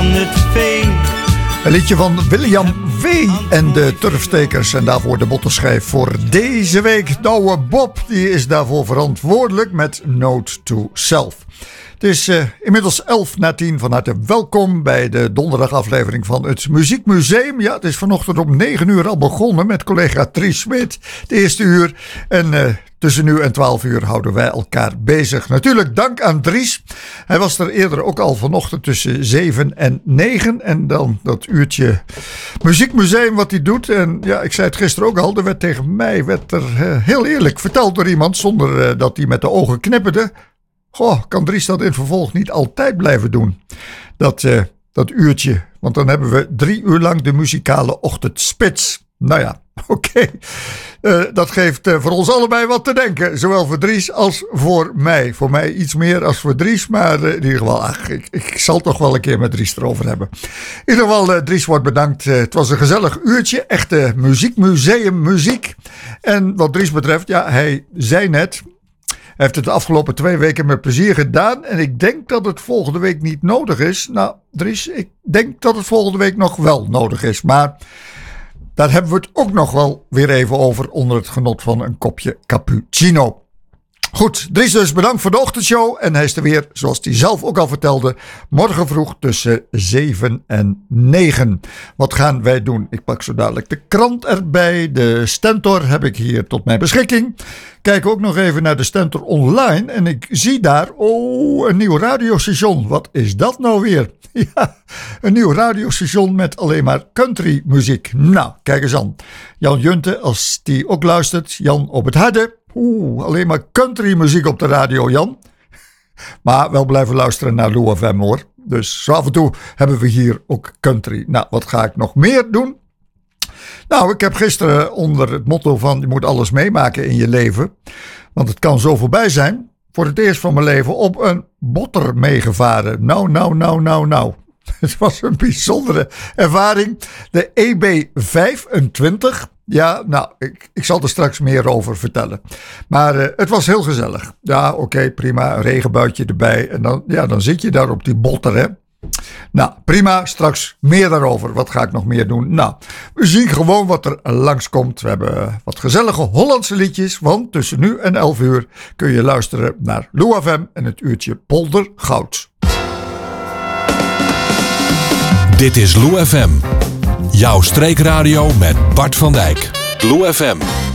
van het veen. Een liedje van William W. en de Turfstekers. En daarvoor de bottenschijf voor deze week. Douwe Bob, die is daarvoor verantwoordelijk met Note to Self. Het is inmiddels 11:10. Van harte welkom bij de donderdagaflevering van het Muziekmuseum. Ja, het is vanochtend om 9 uur al begonnen met collega Dries Smit. Het eerste uur. En tussen nu en 12 uur houden wij elkaar bezig. Natuurlijk dank aan Dries. Hij was er eerder ook al vanochtend tussen 7 en 9. En dan dat uurtje Muziekmuseum wat hij doet. En ja, ik zei het gisteren ook al. Er werd tegen mij heel eerlijk verteld door iemand zonder dat hij met de ogen knipperde. Goh, kan Dries dat in vervolg niet altijd blijven doen? Dat uurtje. Want dan hebben we 3 uur lang de muzikale ochtendspits. Nou ja, oké. Dat geeft voor ons allebei wat te denken. Zowel voor Dries als voor mij. Voor mij iets meer als voor Dries. Maar in ieder geval, ik zal toch wel een keer met Dries erover hebben. In ieder geval, Dries wordt bedankt. Het was een gezellig uurtje. Echte muziekmuseum muziek. En wat Dries betreft, ja, hij zei net... Hij heeft het de afgelopen 2 weken met plezier gedaan. En ik denk dat het volgende week niet nodig is. Nou, Dries, ik denk dat het volgende week nog wel nodig is. Maar daar hebben we het ook nog wel weer even over. Onder het genot van een kopje cappuccino. Goed, Dries dus bedankt voor de ochtendshow. En hij is er weer, zoals hij zelf ook al vertelde, morgen vroeg tussen 7 en 9. Wat gaan wij doen? Ik pak zo dadelijk de krant erbij. De Stentor heb ik hier tot mijn beschikking. Kijk ook nog even naar de Stentor online. En ik zie daar, een nieuw radiostation. Wat is dat nou weer? Ja, een nieuw radiostation met alleen maar country muziek. Nou, kijk eens aan. Jan Junte, als die ook luistert. Jan op het harde. Alleen maar country muziek op de radio, Jan. Maar wel blijven luisteren naar Lou FM, hoor. Dus zo af en toe hebben we hier ook country. Nou, wat ga ik nog meer doen? Nou, ik heb gisteren onder het motto van je moet alles meemaken in je leven. Want het kan zo voorbij zijn. Voor het eerst van mijn leven op een botter meegevaren. Nou. Het was een bijzondere ervaring. De EB25. Ja, nou, ik zal er straks meer over vertellen. Maar het was heel gezellig. Ja, oké, prima. Een regenbuitje erbij. En dan zit je daar op die botter, hè. Nou, prima. Straks meer daarover. Wat ga ik nog meer doen? Nou, we zien gewoon wat er langskomt. We hebben wat gezellige Hollandse liedjes. Want tussen nu en 11 uur kun je luisteren naar Lou FM en het uurtje Polder Goud. Dit is Lou FM. Jouw streekradio met Bart van Dijk. Lou FM.